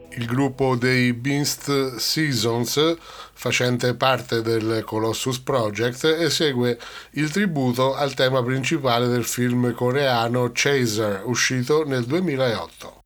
il gruppo dei Beast Seasons, facente parte del Colossus Project, esegue il tributo al tema principale del film coreano Chaser, uscito nel 2008.